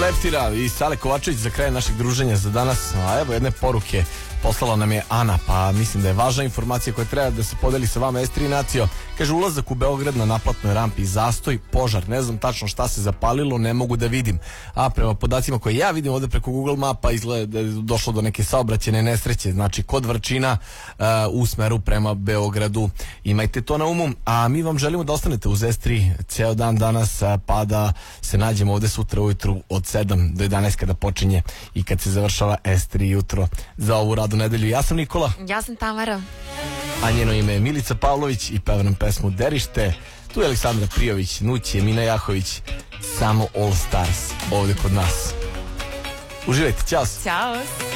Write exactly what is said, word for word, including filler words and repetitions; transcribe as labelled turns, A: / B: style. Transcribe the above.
A: Leptira i Sale Kovačević za kraj našeg druženja za danas. A evo jedne poruke poslala nam je Ana, pa mislim da je važna informacija koja treba da se podeli sa vama. S tri Nacio kaže: ulazak u Beograd na naplatnoj rampi, zastoj, požar, ne znam tačno šta se zapalilo, ne mogu da vidim. A prema podacima koje ja vidim ovde preko Google Mapa izgleda da je došlo do neke saobraćajne nesreće, znači kod Vrčina uh, u smeru prema Beogradu. Imajte to na umu, a mi vam želimo da ostanete uz S tri ceo dan danas, pa da se nađemo ovde sutra ujutru od sedam do jedanaest kada počinje i kad se završava S tri jutro za ovu radu nedelju. Ja sam Nikola.
B: Ja sam Tamara.
A: A njeno ime je Milica Pavlović i peva nam pesmu Derište. Tu je Aleksandra Prijović, Nuć je Mina Jahović. Samo All Stars ovde kod nas. Uživajte, ćao.
B: Ćao.